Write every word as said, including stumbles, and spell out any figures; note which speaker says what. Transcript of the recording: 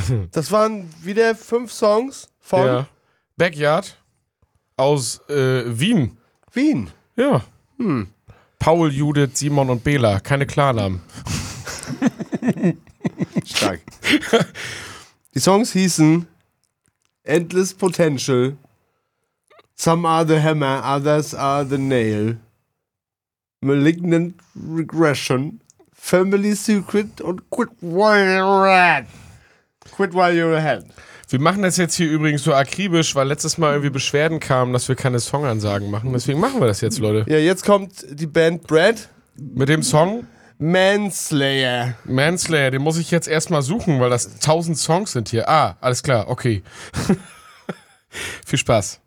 Speaker 1: Das waren wieder fünf Songs von
Speaker 2: Ja. Backyard aus äh, Wien.
Speaker 1: Wien.
Speaker 2: Ja. Hm. Paul, Judith, Simon und Bela. Keine Klarnamen.
Speaker 1: Stark. Die Songs hießen Endless Potential, Some Are the Hammer, Others Are the Nail, Malignant Regression, Family Secret und Quit While You're Ahead. Quit While You're Ahead.
Speaker 2: Wir machen das jetzt hier übrigens so akribisch, weil letztes Mal irgendwie Beschwerden kamen, dass wir keine Songansagen machen. Deswegen machen wir das jetzt, Leute.
Speaker 1: Ja, jetzt kommt die Band Brad.
Speaker 2: Mit dem Song
Speaker 1: Manslayer.
Speaker 2: Manslayer, den muss ich jetzt erstmal suchen, weil das tausend Songs sind hier. Ah, alles klar, okay. Viel Spaß.